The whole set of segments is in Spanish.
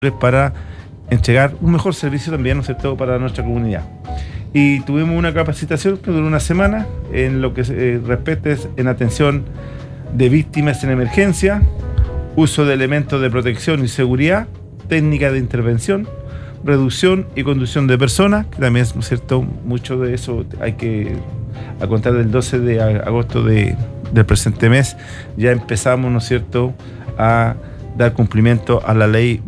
para entregar un mejor servicio también, ¿no es cierto?, para nuestra comunidad. Y tuvimos una capacitación que duró una semana en lo que respecta en atención de víctimas en emergencia, uso de elementos de protección y seguridad, técnica de intervención, reducción y conducción de personas, que también, ¿no es cierto?, mucho de eso hay que, a contar del 12 de agosto del presente mes, ya empezamos, ¿no es cierto?, a dar cumplimiento a la ley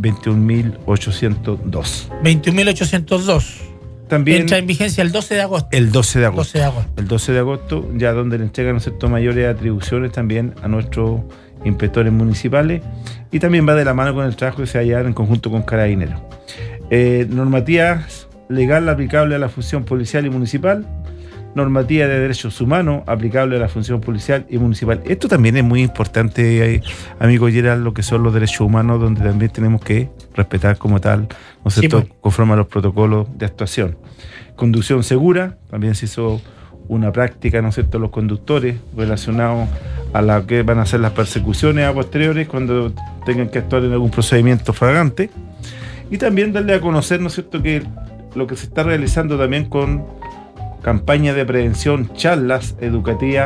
21.802. 21.802. También entra en vigencia el 12 de agosto. El 12 de agosto. 12 de agosto. El 12 de agosto, ya donde le entregan, ¿no es cierto?, mayores atribuciones también a nuestros inspectores municipales, y también va de la mano con el trabajo que se halla en conjunto con Carabineros. Normativa legal aplicable a la función policial y municipal, normativa de derechos humanos aplicable a la función policial y municipal. Esto también es muy importante, amigo Gerald, lo que son los derechos humanos, donde también tenemos que respetar como tal, ¿no es cierto?, conforme a los protocolos de actuación. Conducción segura, también se hizo una práctica, ¿no es cierto?, los conductores relacionados a la que van a ser las persecuciones a posteriores cuando tengan que actuar en algún procedimiento flagrante. Y también darle a conocer, ¿no es cierto?, que lo que se está realizando también con campañas de prevención, charlas educativas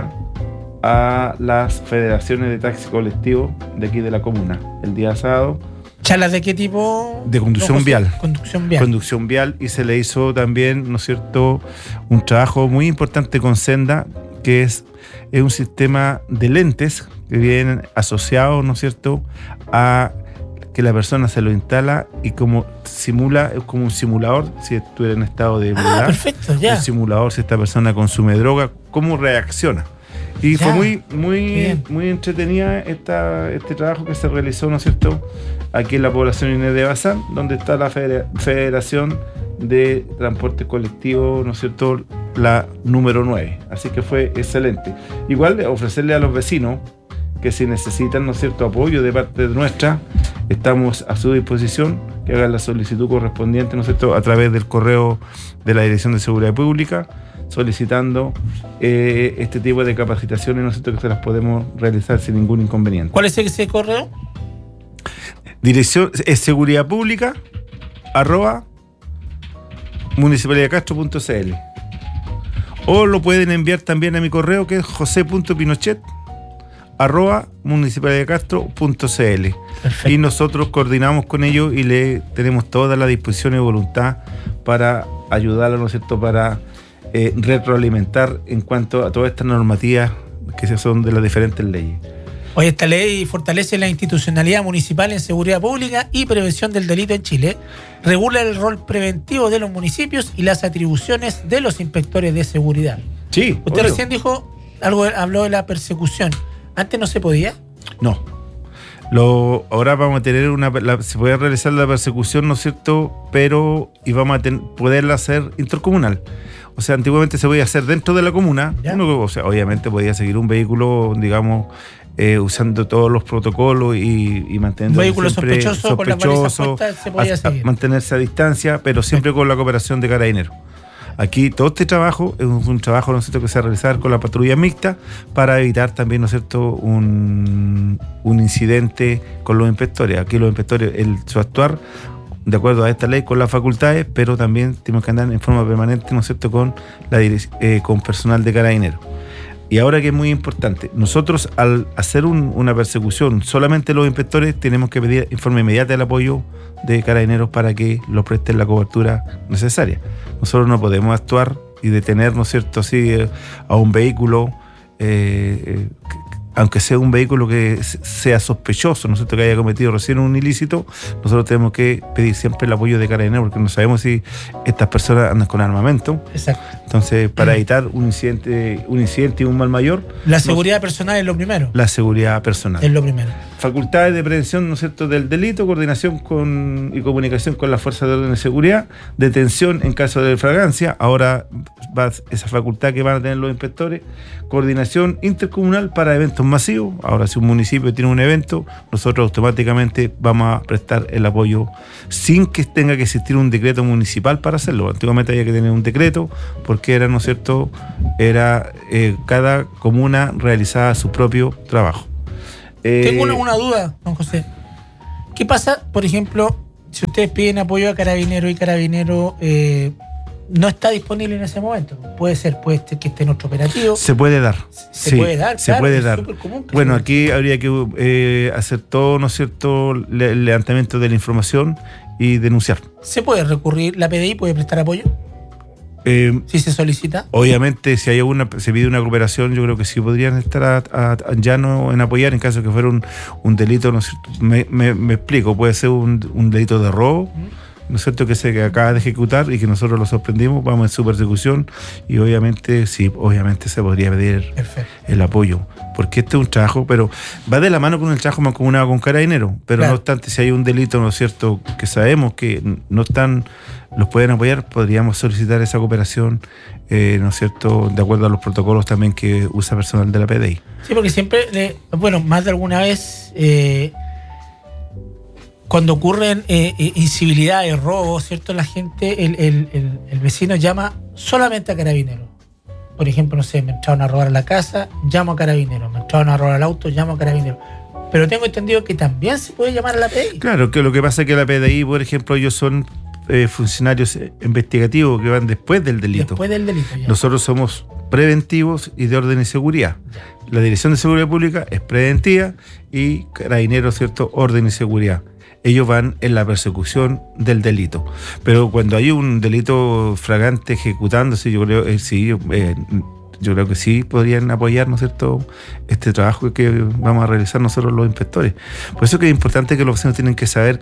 a las federaciones de taxi colectivo de aquí de la comuna. El día sábado. ¿Charlas de qué tipo? De conducción vial. Conducción vial. Conducción vial, y se le hizo también, ¿no es cierto?, un trabajo muy importante con Senda, que es un sistema de lentes que vienen asociados, ¿no es cierto?, a que la persona se lo instala y como simula, es como un simulador, si estuviera en estado de ebriedad. Perfecto, ya. Un simulador, si esta persona consume droga, cómo reacciona. Y ya, fue muy entretenida este trabajo que se realizó, ¿no es cierto?, aquí en la población Inés de Bazán, donde está la Federación de Transporte Colectivo, ¿no es cierto?, la número 9. Así que fue excelente. Igual ofrecerle a los vecinos que si necesitan, ¿no es cierto?, apoyo de parte de nuestra, estamos a su disposición, que hagan la solicitud correspondiente, ¿no es cierto?, a través del correo de la Dirección de Seguridad Pública, solicitando este tipo de capacitaciones, ¿no es cierto?, que se las podemos realizar sin ningún inconveniente. ¿Cuál es ese correo? Dirección es seguridad pública @municipalidadcastro.cl, o lo pueden enviar también a mi correo, que es jose.pinochet@municipalidadcastro.cl. Y nosotros coordinamos con ellos y le tenemos toda la disposición y voluntad para ayudarlos, ¿no es cierto?, para retroalimentar en cuanto a todas estas normativas que son de las diferentes leyes. Hoy esta ley fortalece la institucionalidad municipal en seguridad pública y prevención del delito en Chile, regula el rol preventivo de los municipios y las atribuciones de los inspectores de seguridad. Sí. Usted recién dijo algo, habló de la persecución. ¿Antes no se podía? No. Ahora vamos a tener se puede realizar la persecución, ¿no es cierto?, pero y vamos a poderla hacer intercomunal. O sea, antiguamente se podía hacer dentro de la comuna. O sea, obviamente podía seguir un vehículo, digamos, usando todos los protocolos y manteniendo un vehículo sospechoso con las balizas puestas, se podía seguir. Mantenerse a distancia, pero siempre con la cooperación de Carabineros. Aquí todo este trabajo es un trabajo, ¿no es cierto?, que se va a realizar con la patrulla mixta para evitar también, ¿no es cierto?, un incidente con los inspectores. Aquí los inspectores, su actuar de acuerdo a esta ley con las facultades, pero también tenemos que andar en forma permanente, ¿no es cierto?, con personal de Carabineros. Y ahora que es muy importante, nosotros al hacer una persecución, solamente los inspectores tenemos que pedir en forma inmediata el apoyo de Carabineros para que los presten la cobertura necesaria. Nosotros no podemos actuar y detener, ¿no es cierto?, así a un vehículo, aunque sea un vehículo que sea sospechoso, ¿no es cierto?, que haya cometido recién un ilícito. Nosotros tenemos que pedir siempre el apoyo de Carabineros, porque no sabemos si estas personas andan con armamento. Exacto. Entonces, para evitar un incidente y un mal mayor, la seguridad personal es lo primero. La seguridad personal es lo primero. Facultades de prevención, ¿no es cierto?, del delito, coordinación y comunicación con las fuerzas de orden de seguridad, detención en caso de flagrancia. Ahora va esa facultad que van a tener los inspectores, coordinación intercomunal para eventos masivos. Ahora, si un municipio tiene un evento, nosotros automáticamente vamos a prestar el apoyo sin que tenga que existir un decreto municipal para hacerlo. Antiguamente había que tener un decreto porque era, ¿no es cierto?, cada comuna realizaba su propio trabajo. Tengo una duda, don José. ¿Qué pasa, por ejemplo, si ustedes piden apoyo a Carabineros y Carabineros no está disponible en ese momento, puede ser que esté en otro operativo. Se puede dar. Se puede dar, se claro, puede es dar. súper común, Bueno, aquí habría que hacer todo, ¿no es cierto?, el levantamiento de la información y denunciar. ¿Se puede recurrir? ¿La PDI puede prestar apoyo? Si se solicita. Obviamente, si se pide una cooperación, yo creo que sí podrían estar llano en apoyar en caso que fuera un delito, ¿no es cierto? Me explico, puede ser un delito de robo, ¿no es cierto?, que se acaba de ejecutar y que nosotros lo sorprendimos, vamos en su persecución y obviamente se podría pedir el apoyo, porque este es un trabajo, pero va de la mano con el trabajo mancomunado con Carabineros, pero claro. No obstante, si hay un delito, ¿no es cierto?, que sabemos que no están, los pueden apoyar, podríamos solicitar esa cooperación, ¿no es cierto?, de acuerdo a los protocolos también que usa personal de la PDI. Sí, porque siempre, más de alguna vez, cuando ocurren incivilidades, robos, ¿cierto?, la gente, el vecino llama solamente a Carabineros. Por ejemplo, no sé, me entraron a robar la casa, llamo a Carabineros. Me entraron a robar el auto, llamo a Carabineros. Pero tengo entendido que también se puede llamar a la PDI. Claro, que lo que pasa es que la PDI, por ejemplo, ellos son funcionarios investigativos que van después del delito. Después del delito, ya. Nosotros somos preventivos y de orden y seguridad. Ya. La Dirección de Seguridad Pública es preventiva y Carabineros, ¿cierto?, orden y seguridad. Ellos van en la persecución del delito. Pero cuando hay un delito flagrante ejecutándose, yo creo que sí podrían apoyar, ¿no es cierto?, este trabajo que vamos a realizar nosotros los inspectores. Por eso que es importante que los vecinos tienen que saber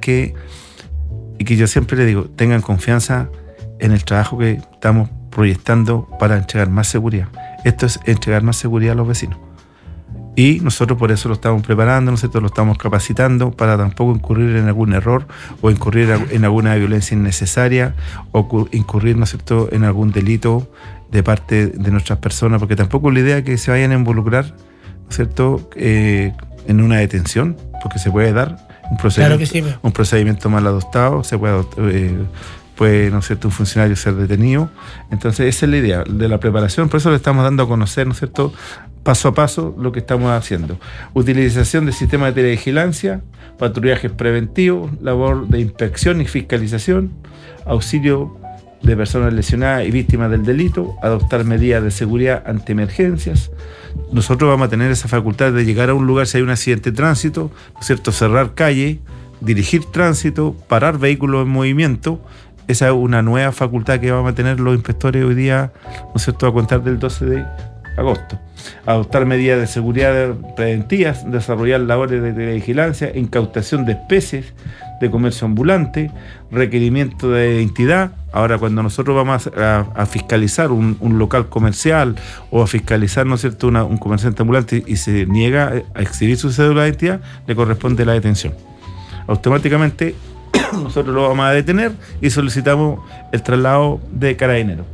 y que yo siempre les digo, tengan confianza en el trabajo que estamos proyectando para entregar más seguridad. Esto es entregar más seguridad a los vecinos. Y nosotros por eso lo estamos preparando, nosotros lo estamos capacitando para tampoco incurrir en algún error o incurrir en alguna violencia innecesaria o incurrir, ¿no es cierto?, en algún delito de parte de nuestras personas, porque tampoco es la idea que se vayan a involucrar, ¿no es cierto?, en una detención, porque se puede dar un procedimiento, claro que sí, un procedimiento mal adoptado, se puede, ¿no es cierto?, un funcionario ser detenido. Entonces esa es la idea de la preparación, por eso le estamos dando a conocer, ¿no es cierto?, paso a paso lo que estamos haciendo. Utilización de sistemas de televigilancia, patrullajes preventivos, labor de inspección y fiscalización, auxilio de personas lesionadas y víctimas del delito, adoptar medidas de seguridad ante emergencias. Nosotros vamos a tener esa facultad de llegar a un lugar si hay un accidente de tránsito, ¿no es cierto?, cerrar calle, dirigir tránsito, parar vehículos en movimiento. Esa es una nueva facultad que vamos a tener los inspectores hoy día, ¿no es cierto?, a contar del 12 de agosto. Adoptar medidas de seguridad preventivas, desarrollar labores de vigilancia, incautación de especies de comercio ambulante, requerimiento de identidad. Ahora, cuando nosotros vamos a fiscalizar un local comercial o a fiscalizar, ¿no es cierto?, un comerciante ambulante y se niega a exhibir su cédula de identidad, le corresponde la detención. Automáticamente nosotros lo vamos a detener y solicitamos el traslado de Carabineros.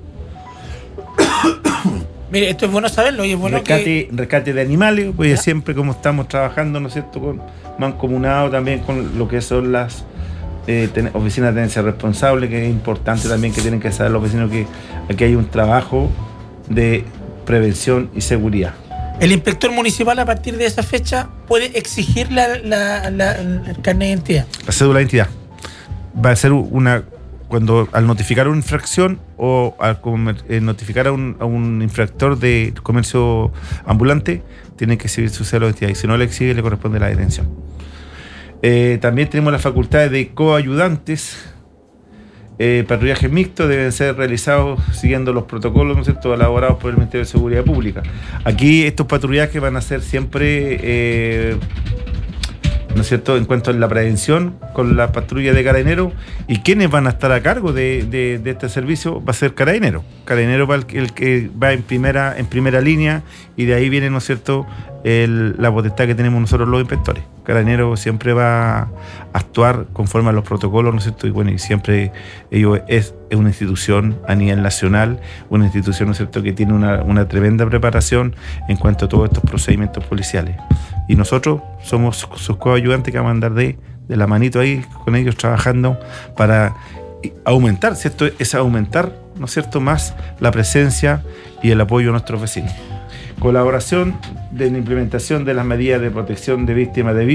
Mire, esto es bueno saberlo y es bueno rescate de animales, pues siempre como estamos trabajando, ¿no es cierto?, con mancomunado también con lo que son las oficinas de tenencia responsable, que es importante también que tienen que saber los vecinos que aquí hay un trabajo de prevención y seguridad. El inspector municipal a partir de esa fecha puede exigir el carnet de identidad. La cédula de identidad. Va a ser cuando al notificar una infracción o al notificar a un infractor de comercio ambulante, tiene que exhibir su cédula de identidad y si no le exhibe le corresponde la detención. También tenemos las facultades de coayudantes. Patrullajes mixtos deben ser realizados siguiendo los protocolos, ¿no es cierto?, elaborados por el Ministerio de Seguridad Pública. Aquí estos patrullajes van a ser siempre ¿no es cierto?, en cuanto a la prevención con la patrulla de Carabineros, y quienes van a estar a cargo de este servicio va a ser Carabineros. Carabineros va el que va en primera línea, y de ahí viene, ¿no es cierto?, la potestad que tenemos nosotros los inspectores. Carabineros siempre va a actuar conforme a los protocolos, ¿no es cierto?, y bueno, y siempre es una institución a nivel nacional, una institución, ¿no es cierto?, que tiene una tremenda preparación en cuanto a todos estos procedimientos policiales. Y nosotros somos sus coayudantes que vamos a andar de la manito ahí con ellos trabajando para aumentar, ¿cierto?, es aumentar, ¿no es cierto?, más la presencia y el apoyo a nuestros vecinos. Colaboración en la implementación de las medidas de protección de víctimas de BIF,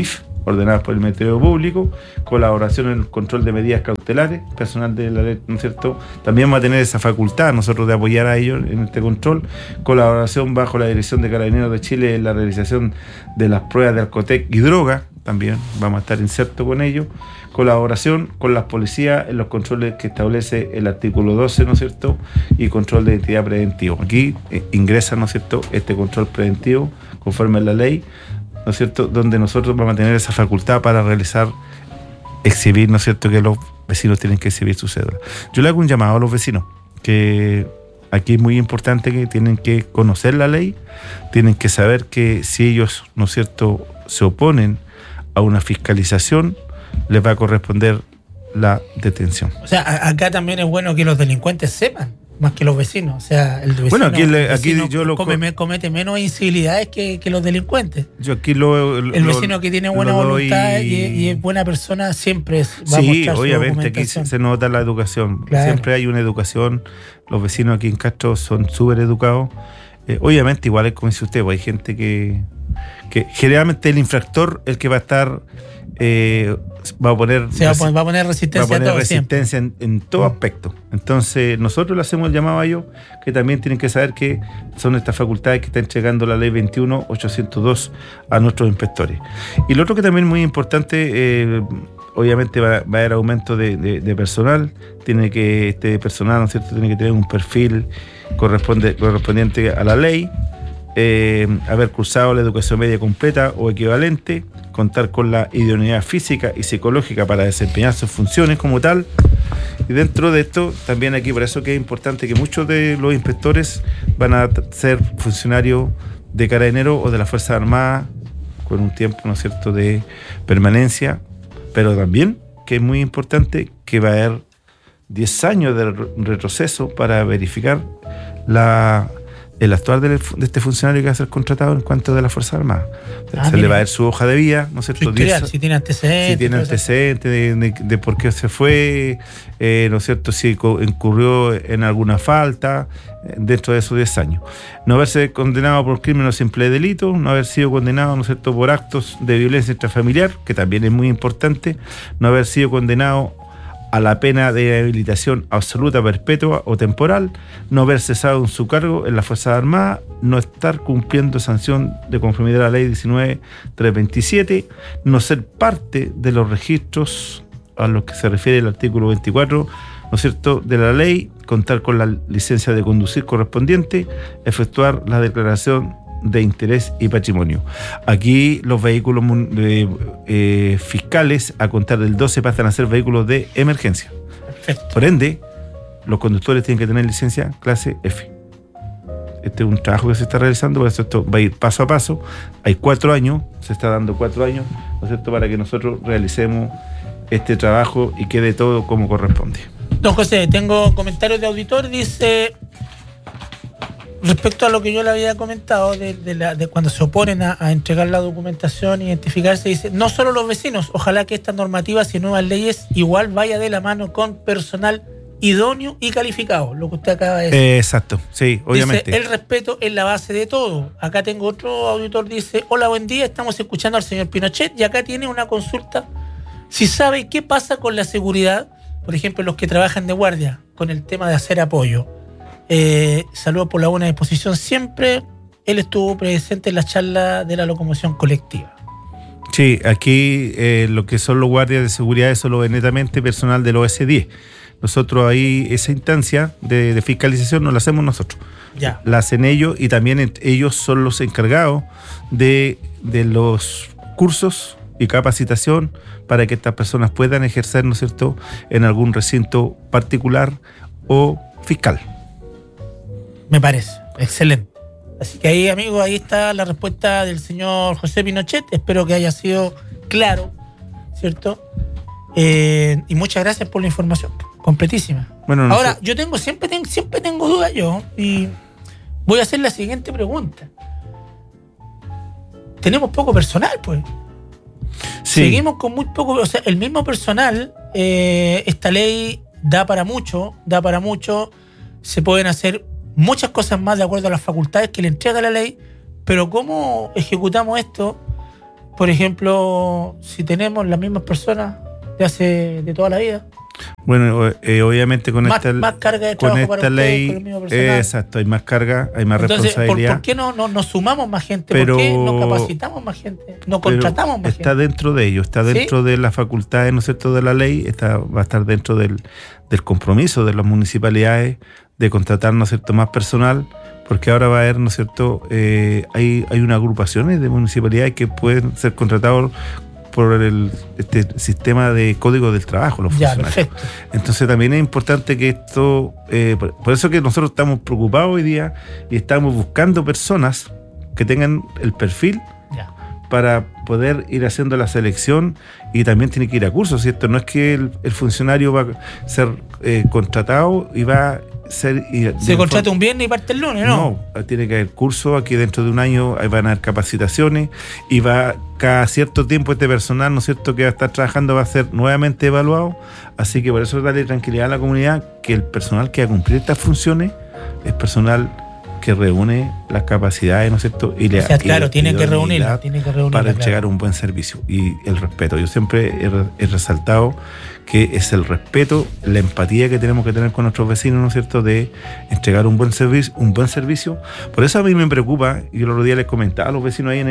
ordenadas por el Ministerio Público, colaboración en el control de medidas cautelares, personal de la ley, ¿no es cierto? También va a tener esa facultad nosotros de apoyar a ellos en este control, colaboración bajo la dirección de Carabineros de Chile en la realización de las pruebas de Alcotec y droga, también vamos a estar insertos con ellos, colaboración con las policías en los controles que establece el artículo 12, ¿no es cierto? Y control de identidad preventivo. Aquí ingresa, ¿no es cierto?, este control preventivo conforme a la ley, ¿no es cierto?, donde nosotros vamos a tener esa facultad para realizar, exhibir, ¿no es cierto?, que los vecinos tienen que exhibir su cédula. Yo le hago un llamado a los vecinos, que aquí es muy importante que tienen que conocer la ley, tienen que saber que si ellos, ¿no es cierto?, se oponen a una fiscalización, les va a corresponder la detención. O sea, acá también es bueno que los delincuentes sepan, más que los vecinos. O sea, el vecino, bueno, aquí vecino yo lo comete menos incivilidades que los delincuentes. Yo aquí el vecino que tiene buena voluntad y es buena persona siempre va a mostrar obviamente su aquí documentación. se nota la educación. Claro. Siempre hay una educación. Los vecinos aquí en Castro son súper educados. Obviamente, igual es como dice usted, pues hay gente que generalmente el infractor, el que va a estar va a poner resistencia en todo aspecto. Entonces nosotros le hacemos el llamado a ellos, que también tienen que saber que son estas facultades que está entregando la ley 21.802 a nuestros inspectores. Y lo otro que también es muy importante, obviamente va a haber aumento de personal, este personal, ¿no es cierto?, tiene que tener un perfil correspondiente a la ley, haber cursado la educación media completa o equivalente, contar con la idoneidad física y psicológica para desempeñar sus funciones como tal. Y dentro de esto, también aquí, por eso que es importante que muchos de los inspectores van a ser funcionarios de Carabineros o de las Fuerzas Armadas con un tiempo, ¿no es cierto?, de permanencia, pero también que es muy importante que va a haber 10 años de retroceso para verificar el actuar de este funcionario que va a ser contratado en cuanto de las Fuerzas Armadas. Se le va a dar su hoja de vida, ¿no es cierto? Si tiene antecedentes. Si tiene antecedentes de por qué se fue, ¿no es cierto? Si incurrió en alguna falta dentro de esos 10 años. No haberse condenado por crimen o simple delito, no haber sido condenado, ¿no es cierto?, por actos de violencia intrafamiliar, que también es muy importante, no haber sido condenado a la pena de inhabilitación absoluta, perpetua o temporal, no haber cesado en su cargo en las Fuerzas Armadas, no estar cumpliendo sanción de conformidad a la ley 19.327, no ser parte de los registros a los que se refiere el artículo 24, ¿no es cierto?, de la ley, contar con la licencia de conducir correspondiente, efectuar la declaración de interés y patrimonio. Aquí los vehículos fiscales a contar del 12 pasan a ser vehículos de emergencia. Perfecto. Por ende, los conductores tienen que tener licencia clase F. Este es un trabajo que se está realizando, por eso esto va a ir paso a paso. Hay 4 años, se está dando 4 años, ¿no es cierto?, para que nosotros realicemos este trabajo y quede todo como corresponde. Don José, tengo comentarios de auditor, dice... Respecto a lo que yo le había comentado de cuando se oponen a entregar la documentación, identificarse, dice, no solo los vecinos, ojalá que estas normativas y nuevas leyes igual vaya de la mano con personal idóneo y calificado, lo que usted acaba de decir. Exacto, sí, obviamente. Dice, el respeto es la base de todo. Acá tengo otro auditor, dice, hola, buen día, estamos escuchando al señor Pinochet y acá tiene una consulta. Si sabe qué pasa con la seguridad, por ejemplo, los que trabajan de guardia, con el tema de hacer apoyo. Saludos por la buena disposición siempre. Él estuvo presente en la charla de la locomoción colectiva. Sí, aquí lo que son los guardias de seguridad, eso lo es netamente personal del OS10. Nosotros ahí esa instancia de fiscalización no la hacemos nosotros. Ya. La hacen ellos y también ellos son los encargados de los cursos y capacitación para que estas personas puedan ejercer, ¿no es cierto?, en algún recinto particular o fiscal. Me parece, excelente. Así que ahí, amigo, ahí está la respuesta del señor José Pinochet. Espero que haya sido claro, ¿cierto? Y muchas gracias por la información, completísima. Bueno, ahora, yo siempre tengo dudas yo, y voy a hacer la siguiente pregunta. Tenemos poco personal, pues. Sí. Seguimos con muy poco, o sea, el mismo personal, esta ley da para mucho, se pueden hacer muchas cosas más de acuerdo a las facultades que le entrega la ley, pero ¿cómo ejecutamos esto por ejemplo, si tenemos las mismas personas de toda la vida. Bueno, obviamente con más esta carga de con trabajo esta para ley, ustedes, con el mismo personal. exacto, hay más carga, hay más Entonces, responsabilidad. ¿por qué no sumamos más gente? Pero, ¿por qué no capacitamos más gente? ¿No contratamos más está gente? dentro de ello, está dentro de las facultades, ¿no es cierto?, de la ley, va a estar dentro del compromiso de las municipalidades de contratar, ¿no es cierto?, más personal, porque ahora va a haber, ¿no es cierto?, hay unas agrupaciones de municipalidades que pueden ser contratados por este sistema de código del trabajo, los funcionarios. Perfecto. Entonces también es importante que esto, por eso que nosotros estamos preocupados hoy día y estamos buscando personas que tengan el perfil para poder ir haciendo la selección, y también tiene que ir a cursos, ¿cierto? No es que el funcionario va a ser contratado y va a ser... Se contrata un viernes y parte el lunes, ¿no? No, tiene que haber cursos, aquí dentro de un año van a haber capacitaciones, y cada cierto tiempo este personal, ¿no es cierto?, que va a estar trabajando va a ser nuevamente evaluado, así que por eso darle tranquilidad a la comunidad que el personal que va a cumplir estas funciones es personal que reúne las capacidades, ¿no es cierto? Tiene que reunirla para entregar un buen servicio y el respeto. Yo siempre he resaltado que es el respeto, la empatía que tenemos que tener con nuestros vecinos, ¿no es cierto?, de entregar un buen servicio. Por eso a mí me preocupa, y yo el otro día les comentaba a los vecinos ahí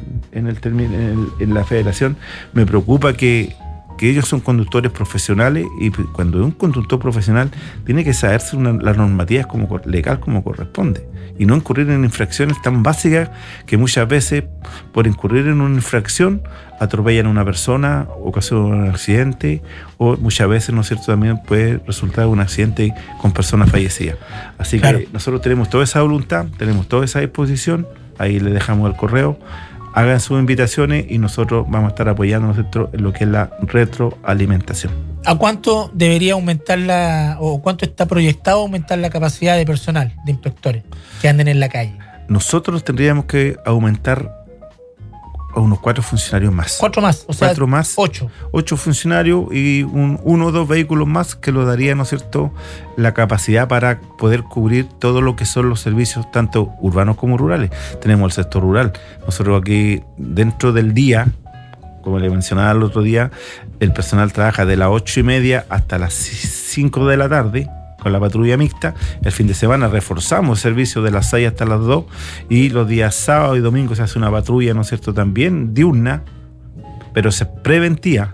en la federación, me preocupa que ellos son conductores profesionales, y cuando es un conductor profesional tiene que saberse las normativas legal como corresponde, y no incurrir en infracciones tan básicas que muchas veces por incurrir en una infracción atropellan a una persona, ocasionan un accidente, o muchas veces, ¿no es cierto?, también puede resultar un accidente con personas fallecidas. Así que nosotros tenemos toda esa voluntad, tenemos toda esa disposición, ahí le dejamos el correo. Hagan sus invitaciones y nosotros vamos a estar apoyando en lo que es la retroalimentación. ¿A cuánto debería aumentar o cuánto está proyectado aumentar la capacidad de personal, de inspectores que anden en la calle? Nosotros tendríamos que aumentar a unos 4 funcionarios más. 4 más, o sea, 4 más. 8. 8 funcionarios y 1 o 2 vehículos más que lo daría, ¿no es cierto?, la capacidad para poder cubrir todo lo que son los servicios, tanto urbanos como rurales. Tenemos el sector rural. Nosotros aquí, dentro del día, como le mencionaba el otro día, el personal trabaja de las 8:30 hasta las 5 de la tarde, con la patrulla mixta. El fin de semana reforzamos el servicio de las 6 hasta las 2, y los días sábado y domingo se hace una patrulla, ¿no es cierto?, también diurna, pero se preventiva.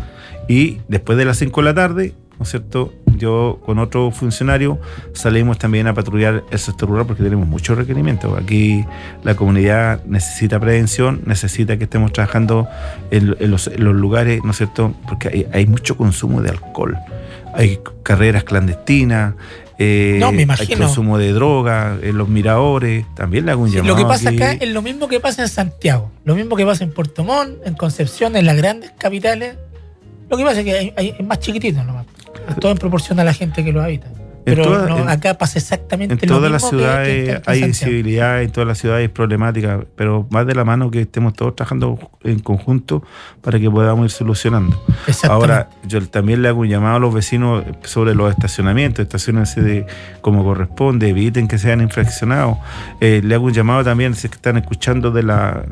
Y después de las 5 de la tarde, ¿no es cierto?, yo con otro funcionario salimos también a patrullar el sector rural, porque tenemos muchos requerimientos. Aquí la comunidad necesita prevención, necesita que estemos trabajando en los lugares, ¿no es cierto?, porque hay mucho consumo de alcohol. Hay carreras clandestinas, hay consumo de droga, en los miradores, también le hago un llamado. Lo que pasa aquí acá es lo mismo que pasa en Santiago, lo mismo que pasa en Puerto Montt, en Concepción, en las grandes capitales. Lo que pasa es que hay más chiquititos nomás, todo en proporción a la gente que lo habita. Pero acá pasa exactamente lo mismo. En todas las ciudades hay incivilidad, en todas las ciudades hay problemática, pero más de la mano que estemos todos trabajando en conjunto para que podamos ir solucionando. Ahora, yo también le hago un llamado a los vecinos sobre los estacionamientos, estacionense como corresponde, eviten que sean infraccionados. Le hago un llamado también, si están escuchando de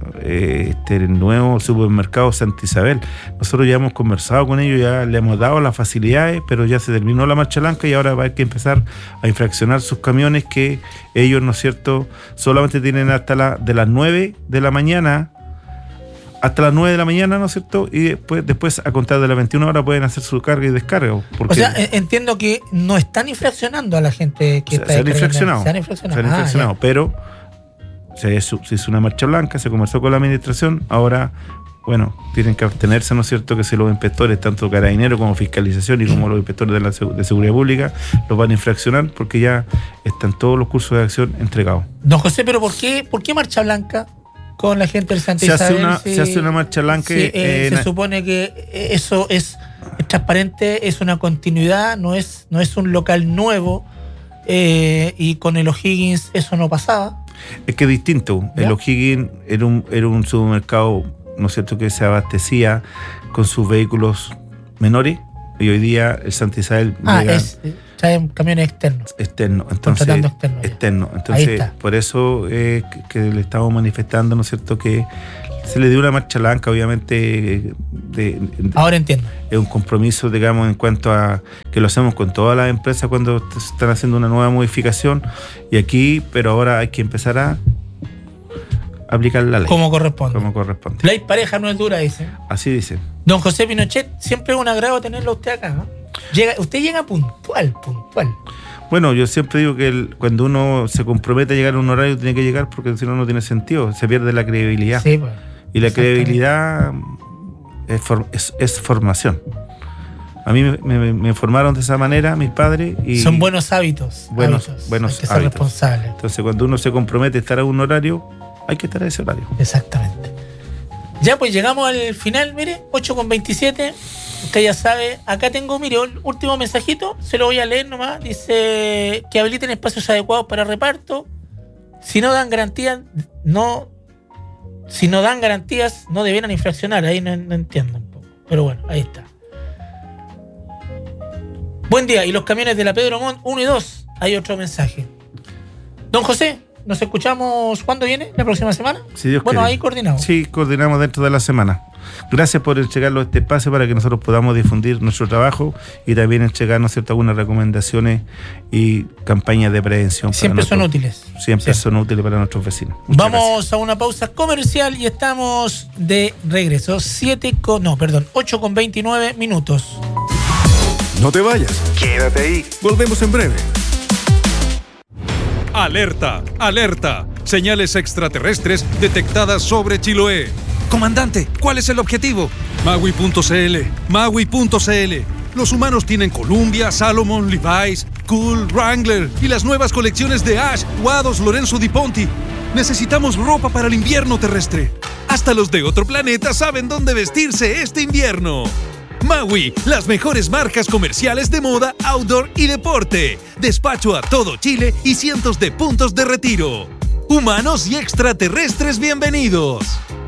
el nuevo supermercado Santa Isabel. Nosotros ya hemos conversado con ellos, ya le hemos dado las facilidades, pero ya se terminó la marcha blanca y ahora va a haber que empezar a infraccionar sus camiones, que ellos, ¿no es cierto?, solamente tienen hasta de las 9 de la mañana hasta las 9 de la mañana, ¿no es cierto?, y después a contar de las 21 horas pueden hacer su carga y descarga. O sea, entiendo que no están infraccionando a la gente que está infraccionado. Se han infraccionado, pero se hizo una marcha blanca, se conversó con la administración, ahora bueno, tienen que abstenerse, ¿no es cierto?, que si los inspectores, tanto carabineros como fiscalización y como los inspectores de seguridad pública, los van a infraccionar, porque ya están todos los cursos de acción entregados. Don José, pero ¿por qué marcha blanca con la gente del Santa Isabel? Se hace una marcha blanca. Se supone que eso es transparente, es una continuidad, no es un local nuevo, y con el O'Higgins eso no pasaba. Es que es distinto. ¿Ya? El O'Higgins era un supermercado, ¿no es cierto?, que se abastecía con sus vehículos menores, y hoy día el Santa Isabel traen camiones externos. Entonces, externo. Entonces, por eso que le estamos manifestando, ¿no es cierto?, que se le dio una marcha blanca, obviamente. Ahora entiendo. Es un compromiso, digamos, en cuanto a que lo hacemos con todas las empresas cuando están haciendo una nueva modificación. Y aquí, pero ahora hay que empezar a aplicar la ley. Como corresponde. Ley pareja no es dura, dice. Así dice. Don José Pinochet, siempre es un agrado tenerlo usted acá, ¿no? Usted llega puntual. Bueno, yo siempre digo que cuando uno se compromete a llegar a un horario tiene que llegar, porque si no, no tiene sentido, se pierde la credibilidad. Sí, pues. Y la credibilidad es formación. A mí me formaron de esa manera mis padres. Y son buenos hábitos. Buenos hay que hábitos. ser responsable. Entonces, cuando uno se compromete a estar a un horario, hay que estar a ese horario. Exactamente. Ya, pues llegamos al final, mire, 8:27. Usted ya sabe, acá tengo, mire, el último mensajito, se lo voy a leer nomás. Dice que habiliten espacios adecuados para reparto. Si no dan garantías, no debieran infraccionar. Ahí no entiendo un poco. Pero bueno, ahí está. Buen día. Y los camiones de la Pedro Montt 1 y 2. Hay otro mensaje. Don José, ¿nos escuchamos cuándo viene? ¿La próxima semana? Si Dios quiere. Ahí coordinamos. Sí, coordinamos dentro de la semana. Gracias por entregarnos este espacio para que nosotros podamos difundir nuestro trabajo y también entregarnos, ¿cierto?, algunas recomendaciones y campañas de prevención. Siempre son útiles. Siempre son útiles para nuestros vecinos. Vamos a una pausa comercial y estamos de regreso. 8:29 minutos. No te vayas. Quédate ahí. Volvemos en breve. ¡Alerta! ¡Alerta! Señales extraterrestres detectadas sobre Chiloé. Comandante, ¿cuál es el objetivo? Maui.cl. Los humanos tienen Columbia, Salomon, Levi's, Cool, Wrangler y las nuevas colecciones de Ash, Wados, Lorenzo Di Ponti. Necesitamos ropa para el invierno terrestre. Hasta los de otro planeta saben dónde vestirse este invierno. Maui, las mejores marcas comerciales de moda, outdoor y deporte. Despacho a todo Chile y cientos de puntos de retiro. Humanos y extraterrestres, bienvenidos.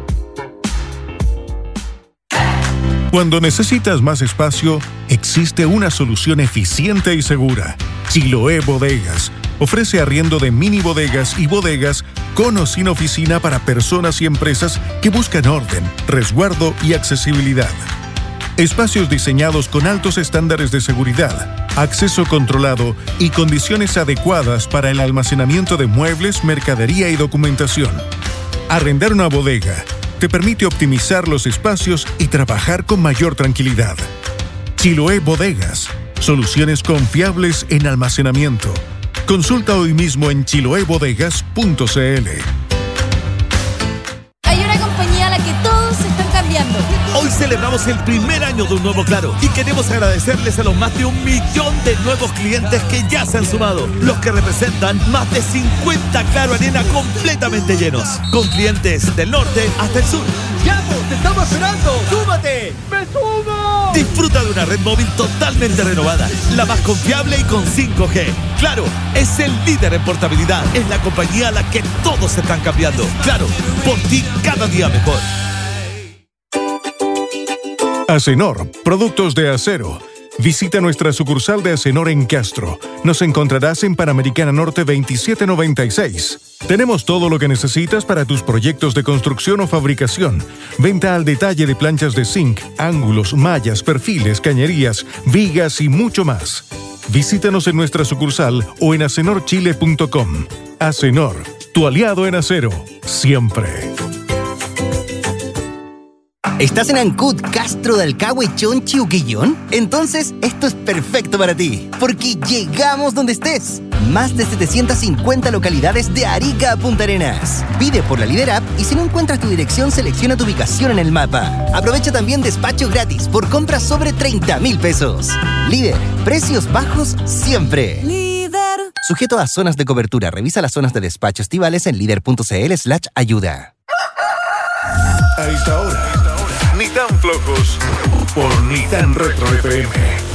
Cuando necesitas más espacio, existe una solución eficiente y segura. Chiloé Bodegas ofrece arriendo de mini bodegas y bodegas con o sin oficina para personas y empresas que buscan orden, resguardo y accesibilidad. Espacios diseñados con altos estándares de seguridad, acceso controlado y condiciones adecuadas para el almacenamiento de muebles, mercadería y documentación. Arrendar una bodega te permite optimizar los espacios y trabajar con mayor tranquilidad. Chiloé Bodegas, soluciones confiables en almacenamiento. Consulta hoy mismo en chiloebodegas.cl. Hay una compañía a la que todos están cambiando. Hoy celebramos el primer año de un nuevo Claro y queremos agradecerles a los más de 1 millón de nuevos clientes que ya se han sumado, los que representan más de 50 Claro Arena completamente llenos, con clientes del norte hasta el sur. ¡Yapo, te estamos esperando! ¡Súmate! ¡Me sumo! Disfruta de una red móvil totalmente renovada, la más confiable y con 5G. Claro, es el líder en portabilidad, es la compañía a la que todos están cambiando. Claro, por ti cada día mejor. Acenor, productos de acero. Visita nuestra sucursal de Acenor en Castro. Nos encontrarás en Panamericana Norte 2796. Tenemos todo lo que necesitas para tus proyectos de construcción o fabricación. Venta al detalle de planchas de zinc, ángulos, mallas, perfiles, cañerías, vigas y mucho más. Visítanos en nuestra sucursal o en acenorchile.com. Acenor, tu aliado en acero, siempre. ¿Estás en Ancud, Castro, Dalcahue, Chonchi o Quillón? Entonces, esto es perfecto para ti, porque llegamos donde estés. Más de 750 localidades de Arica a Punta Arenas. Pide por la Líder App y si no encuentras tu dirección, selecciona tu ubicación en el mapa. Aprovecha también despacho gratis por compras sobre 30.000 pesos. Líder, precios bajos siempre. Líder. Sujeto a zonas de cobertura. Revisa las zonas de despacho estivales en líder.cl/ayuda. A esta hora, ni tan flojos por ni tan retro FM.